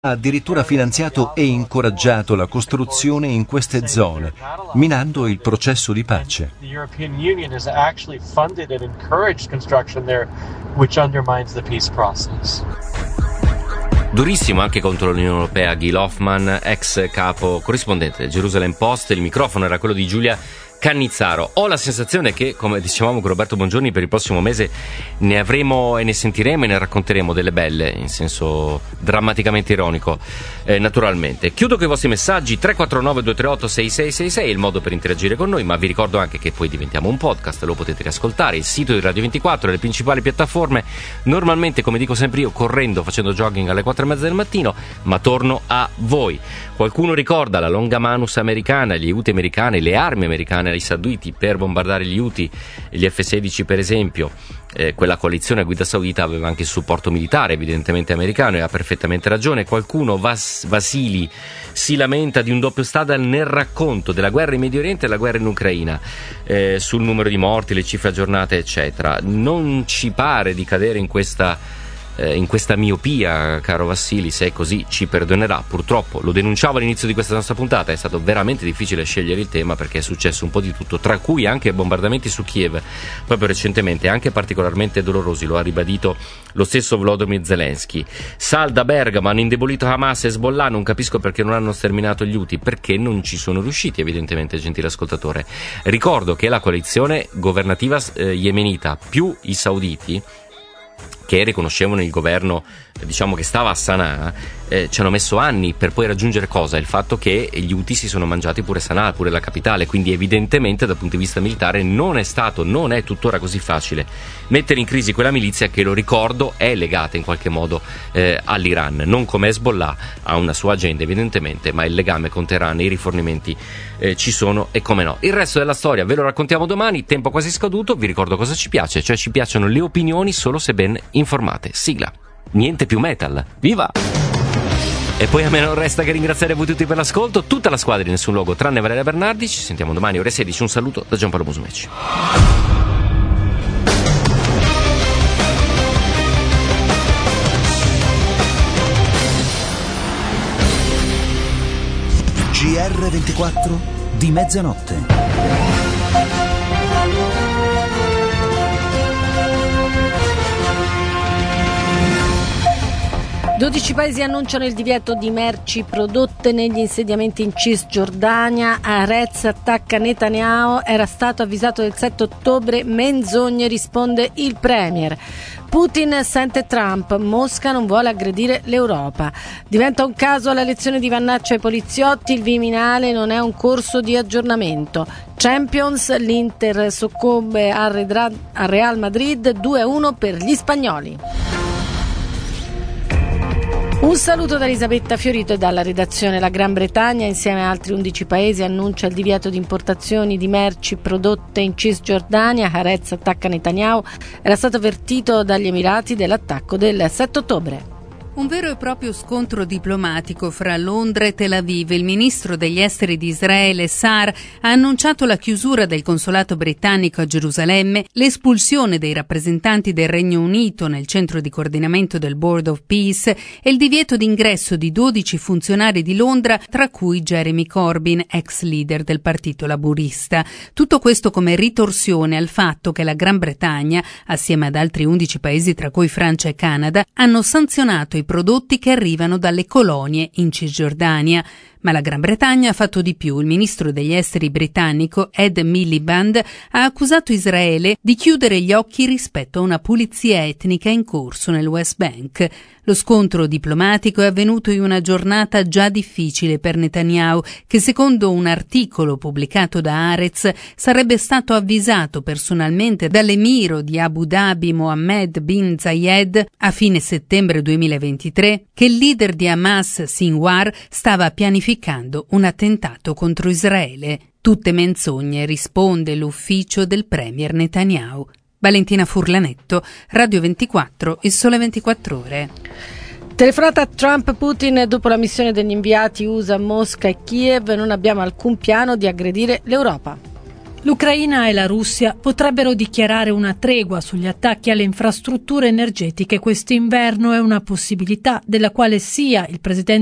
ha addirittura finanziato e incoraggiato la costruzione in queste zone, minando il processo di pace. The European Union has actually funded and encouraged construction there, which undermines the peace process. Durissimo anche contro l'Unione Europea Gil Hoffman, ex capo corrispondente del Jerusalem Post. Il microfono era quello di Giulia Cannizzaro. Ho la sensazione che, come dicevamo con Roberto Bongiorni, per il prossimo mese ne avremo e ne sentiremo e ne racconteremo delle belle, in senso drammaticamente ironico, naturalmente. Chiudo con i vostri messaggi. 349-238-6666 è il modo per interagire con noi, ma vi ricordo anche che poi diventiamo un podcast, lo potete riascoltare, il sito di Radio 24 e le principali piattaforme. Normalmente, come dico sempre io, correndo, facendo jogging alle 4:30 del mattino, ma torno a voi. Qualcuno ricorda la longa manus americana, gli Houthi americani, le armi americane ai sauditi per bombardare gli Houthi, gli F-16 per esempio. Quella coalizione a guida saudita aveva anche il supporto militare evidentemente americano e ha perfettamente ragione. Qualcuno, Vasili, si lamenta di un doppio standard nel racconto della guerra in Medio Oriente e della guerra in Ucraina, sul numero di morti, le cifre aggiornate eccetera. Non ci pare di cadere in questa miopia, caro Vassili. Se è così ci perdonerà. Purtroppo, lo denunciavo all'inizio di questa nostra puntata, è stato veramente difficile scegliere il tema perché è successo un po' di tutto, tra cui anche bombardamenti su Kiev proprio recentemente, anche particolarmente dolorosi. Lo ha ribadito lo stesso Volodymyr Zelensky. Sal da Bergamo: hanno indebolito Hamas e Hezbollah, non capisco perché non hanno sterminato gli Houthi. Perché non ci sono riusciti, evidentemente, gentile ascoltatore. Ricordo che la coalizione governativa yemenita più i sauditi, che riconoscevano il governo, diciamo, che stava a Sana'a, ci hanno messo anni per poi raggiungere cosa? Il fatto che gli Houthi si sono mangiati pure Sana'a, pure la capitale. Quindi evidentemente dal punto di vista militare non è tuttora così facile mettere in crisi quella milizia che, lo ricordo, è legata in qualche modo all'Iran, non come Hezbollah, ha una sua agenda evidentemente, ma il legame con Teheran e i rifornimenti ci sono, e come no. Il resto della storia ve lo raccontiamo domani, tempo quasi scaduto. Vi ricordo cosa ci piace, cioè ci piacciono le opinioni solo se ben informate. Sigla. Niente più metal. Viva! E poi a me non resta che ringraziare voi tutti per l'ascolto, tutta la squadra in Nessun Luogo tranne Valeria Bernardi. Ci sentiamo domani ore 16. Un saluto da Giampaolo Musumeci. GR24 di mezzanotte. 12 paesi annunciano il divieto di merci prodotte negli insediamenti in Cisgiordania. Haaretz attacca Netanyahu, era stato avvisato del 7 ottobre, menzogne, risponde il premier. Putin sente Trump, Mosca non vuole aggredire l'Europa. Diventa un caso la lezione di Vannaccia ai poliziotti, il Viminale non è un corso di aggiornamento. Champions, l'Inter soccombe al Real Madrid, 2-1 per gli spagnoli. Un saluto da Elisabetta Fiorito e dalla redazione. La Gran Bretagna, insieme a altri 11 paesi, annuncia il divieto di importazioni di merci prodotte in Cisgiordania. Haaretz attacca Netanyahu, era stato avvertito dagli Emirati dell'attacco del 7 ottobre. Un vero e proprio scontro diplomatico fra Londra e Tel Aviv. Il ministro degli esteri di Israele, Saar, ha annunciato la chiusura del consolato britannico a Gerusalemme, l'espulsione dei rappresentanti del Regno Unito nel centro di coordinamento del Board of Peace e il divieto d'ingresso di 12 funzionari di Londra, tra cui Jeremy Corbyn, ex leader del partito laburista. Tutto questo come ritorsione al fatto che la Gran Bretagna, assieme ad altri 11 paesi tra cui Francia e Canada, hanno sanzionato i prodotti che arrivano dalle colonie in Cisgiordania. Ma la Gran Bretagna ha fatto di più. Il ministro degli esteri britannico Ed Miliband ha accusato Israele di chiudere gli occhi rispetto a una pulizia etnica in corso nel West Bank. Lo scontro diplomatico è avvenuto in una giornata già difficile per Netanyahu, che secondo un articolo pubblicato da Haaretz sarebbe stato avvisato personalmente dall'emiro di Abu Dhabi Mohammed bin Zayed a fine settembre 2023 che il leader di Hamas, Sinwar, stava pianificando un attentato contro Israele. Tutte menzogne, risponde l'ufficio del premier Netanyahu. Valentina Furlanetto, Radio 24, Il Sole 24 Ore. Telefonata a Trump-Putin dopo la missione degli inviati USA a Mosca e Kiev. Non abbiamo alcun piano di aggredire l'Europa. L'Ucraina e la Russia potrebbero dichiarare una tregua sugli attacchi alle infrastrutture energetiche quest'inverno. È una possibilità della quale sia il presidente